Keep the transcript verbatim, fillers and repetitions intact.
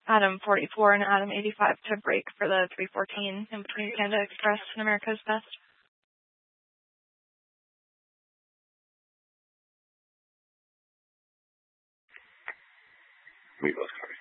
Adam forty-four and Adam eighty-five to break for the three fourteen in between Panda Express and America's Best. We both covered.